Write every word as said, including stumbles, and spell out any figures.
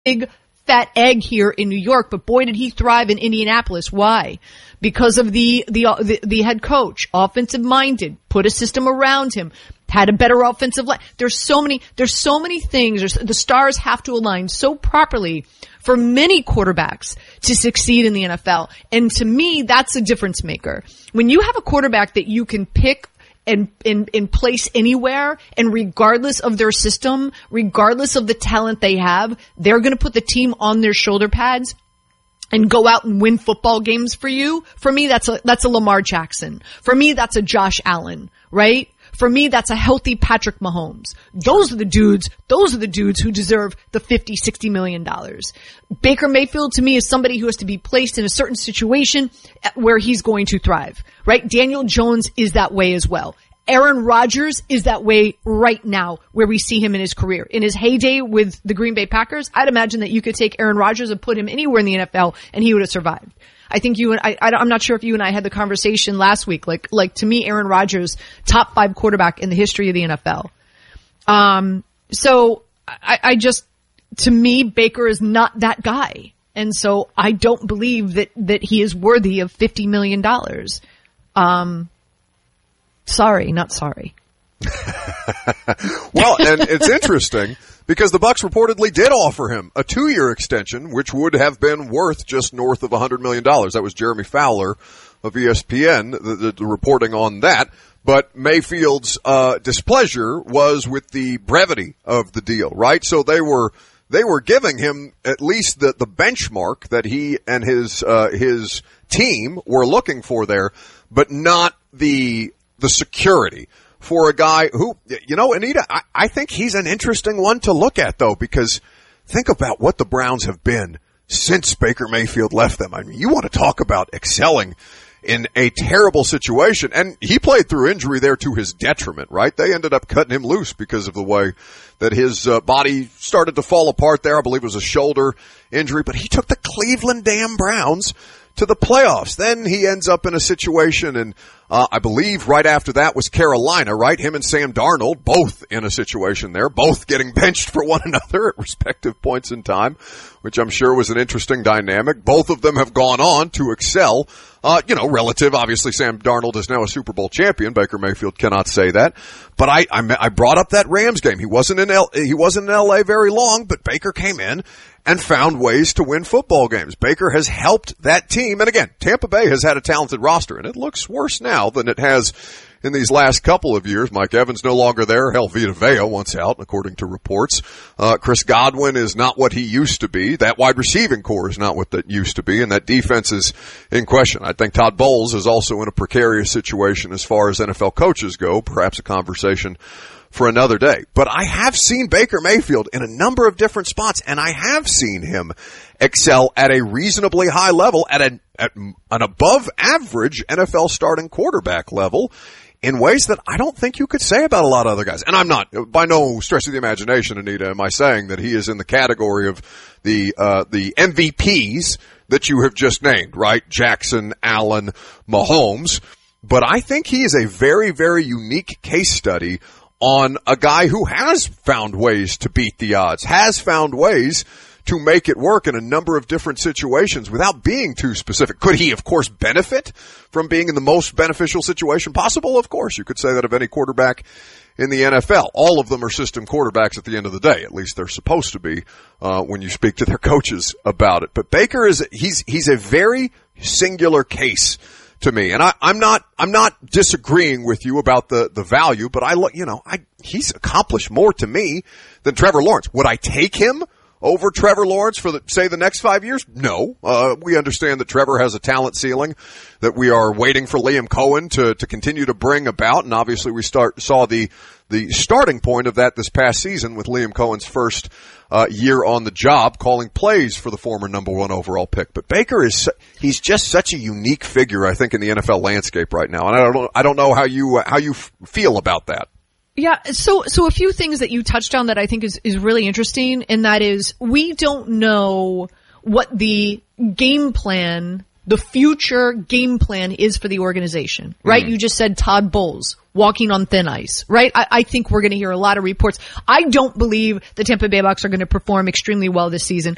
big fat egg here in New York, but boy, did he thrive in Indianapolis. Why? Because of the, the, the, the head coach, offensive minded, put a system around him, had a better offensive line. There's so many, there's so many things. There's, the stars have to align so properly for many quarterbacks to succeed in the N F L. And to me, that's a difference maker. When you have a quarterback that you can pick and in, in place anywhere, and regardless of their system, regardless of the talent they have, they're going to put the team on their shoulder pads and go out and win football games for you. For me, that's a, that's a Lamar Jackson. For me, that's a Josh Allen, right? For me, that's a healthy Patrick Mahomes. Those are the dudes, those are the dudes who deserve the fifty, sixty million dollars. Baker Mayfield to me is somebody who has to be placed in a certain situation where he's going to thrive, right? Daniel Jones is that way as well. Aaron Rodgers is that way right now, where we see him in his career. In his heyday with the Green Bay Packers, I'd imagine that you could take Aaron Rodgers and put him anywhere in the N F L and he would have survived. I think you and I, I, I'm not sure if you and I had the conversation last week. Like, like to me, Aaron Rodgers, top five quarterback in the history of the N F L. Um, so I, I just, to me, Baker is not that guy. And so I don't believe that, that he is worthy of fifty million dollars. Um, sorry, not sorry. Well, and it's interesting because the Bucs reportedly did offer him a two-year extension, which would have been worth just north of one hundred million dollars. That was Jeremy Fowler of E S P N, the, the, the reporting on that. But Mayfield's uh displeasure was with the brevity of the deal, right? So they were they were giving him at least the, the benchmark that he and his uh his team were looking for there, but not the the security. For a guy who, you know, Anita, I, I think he's an interesting one to look at, though, because think about what the Browns have been since Baker Mayfield left them. I mean, you want to talk about excelling in a terrible situation. And he played through injury there to his detriment, right? They ended up cutting him loose because of the way that his uh, body started to fall apart there. I believe it was a shoulder injury, but he took the Cleveland damn Browns to the playoffs. Then he ends up in a situation, and uh, I believe right after that was Carolina, right? Him and Sam Darnold, both in a situation there, both getting benched for one another at respective points in time, which I'm sure was an interesting dynamic. Both of them have gone on to excel. Uh, you know, relative, obviously Sam Darnold is now a Super Bowl champion. Baker Mayfield cannot say that. But I, I, I brought up that Rams game. He wasn't in L, he wasn't in L A very long, but Baker came in and found ways to win football games. Baker has helped that team. And again, Tampa Bay has had a talented roster, and it looks worse now than it has in these last couple of years. Mike Evans no longer there. Hell, Vita Vea once out, according to reports. Uh, Chris Godwin is not what he used to be. That wide receiving core is not what that used to be, and that defense is in question. I think Todd Bowles is also in a precarious situation as far as N F L coaches go. Perhaps a conversation for another day. But I have seen Baker Mayfield in a number of different spots, and I have seen him excel at a reasonably high level, at an, at an above average N F L starting quarterback level, in ways that I don't think you could say about a lot of other guys. And I'm not, by no stretch of the imagination, Anita, am I saying that he is in the category of the, uh, the M V Ps that you have just named, right? Jackson, Allen, Mahomes. But I think he is a very, very unique case study on a guy who has found ways to beat the odds, has found ways to make it work in a number of different situations without being too specific. Could he, of course, benefit from being in the most beneficial situation possible? Of course, you could say that of any quarterback in the N F L. All of them are system quarterbacks at the end of the day. At least they're supposed to be, uh, when you speak to their coaches about it. But Baker is, he's, he's a very singular case to me. And I, I'm not, I'm not disagreeing with you about the, the value, but I look, you know, I, he's accomplished more to me than Trevor Lawrence. Would I take him over Trevor Lawrence for the, say, the next five years? No. Uh, we understand that Trevor has a talent ceiling that we are waiting for Liam Cohen to, to continue to bring about. And obviously we start, saw the, the starting point of that this past season with Liam Cohen's first, uh, year on the job, calling plays for the former number one overall pick. But Baker is, he's just such a unique figure, I think, in the N F L landscape right now. And I don't, I don't know how you, how you f- feel about that. Yeah, so so a few things that you touched on that I think is, is really interesting, and that is we don't know what the game plan, the future game plan is for the organization, right? Mm. You just said Todd Bowles walking on thin ice, right? I, I think we're going to hear a lot of reports. I don't believe the Tampa Bay Bucs are going to perform extremely well this season.